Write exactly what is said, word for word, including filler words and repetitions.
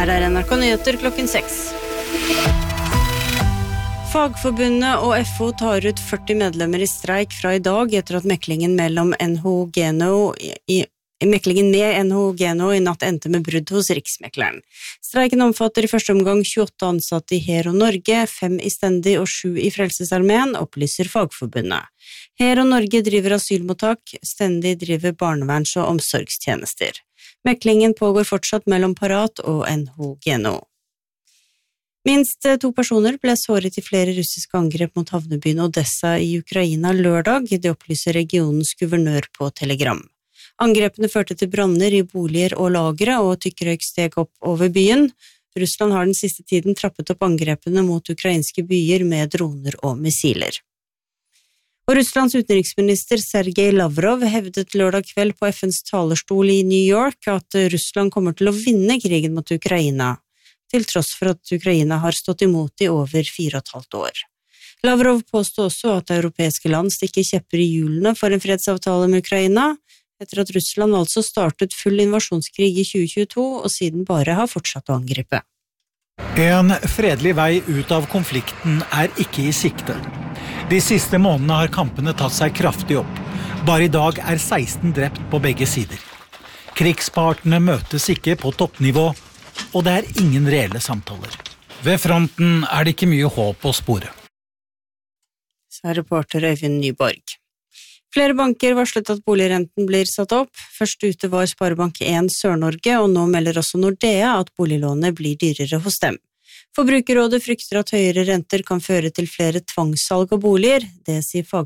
Her er N R K Nyheter klokken seks. Fagforbundet og F O tar ut førti medlemmer i streik fra i dag etter at meklingen mellom N H O Geno i Meklingen med N H O Geno i natt endte med brudd hos Riksmekleren. Streiken omfatter i første omgang tjueåtte ansatte i Hero Norge, fem i Stendi og sju i Frelsesarmeen, opplyser Fagforbundet. Hero Norge driver asylmottak, Stendi driver barneverns- og omsorgstjenester. Meklingen pågår fortsatt mellom Parat og N H O Geno. Minst to personer ble såret i flere russiske angrep mot havnebyen Odessa i Ukraina lørdag, det opplyser regionens guvernør på Telegram. Angrepene førte til branner i boliger og lagre, og tykkrøyk steg opp over byen. Russland har den siste tiden trappet opp angrepene mot ukrainske byer med droner og missiler. Og Russlands utenriksminister Sergej Lavrov hevdet lørdag kveld på F N's talerstol i New York at Russland kommer til å vinne krigen mot Ukraina, til tross for at Ukraina har stått imot i over fire og et halvt år. Lavrov påstod også at europeiske land stikker kjepper i hjulene for en fredsavtale med Ukraina, etter at Russland altså startet full invasjonskrig i tjue tjueto og siden bare har fortsatt å angripe. En fredelig vei ut av konflikten er ikke i sikte. De siste månedene har kampene tatt seg kraftig opp. Bare i dag er seksten drept på begge sider. Krigspartene møtes ikke på toppnivå, og det er ingen reelle samtaler. Ved fronten er det ikke mye håp å spore. Sa reporter Øyvind Nyborg. Flere banker varslet at boligrenten blir satt opp. Først ute var Sparebank en Sør-Norge, og nå melder også Nordea at boliglånet blir dyrere hos dem. Forbrukerrådet frykter at høyere renter kan føre til flere tvangssalg av boliger, det sier fag